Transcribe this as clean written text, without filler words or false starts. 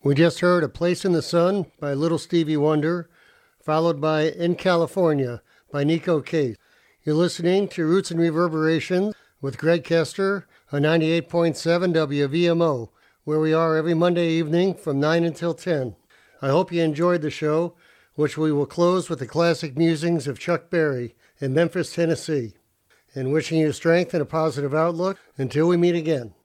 We just heard A Place in the Sun by Little Stevie Wonder, followed by In California by Nico Case. You're listening to Roots and Reverberations with Greg Kester on 98.7 WVMO, where we are every Monday evening from 9 until 10. I hope you enjoyed the show, which we will close with the classic musings of Chuck Berry in Memphis, Tennessee. And wishing you strength and a positive outlook until we meet again.